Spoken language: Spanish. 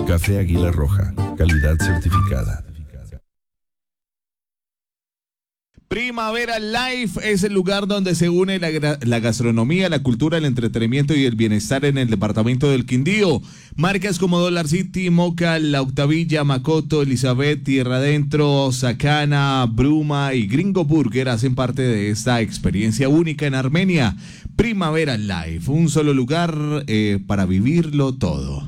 Café Águila Roja, calidad certificada. Primavera Life es el lugar donde se une la gastronomía, la cultura, el entretenimiento y el bienestar en el departamento del Quindío. Marcas como Dollar City, Moca, La Octavilla, Macoto, Elizabeth, Tierra Adentro, Sacana, Bruma y Gringo Burger hacen parte de esta experiencia única en Armenia. Primavera Life, un solo lugar para vivirlo todo.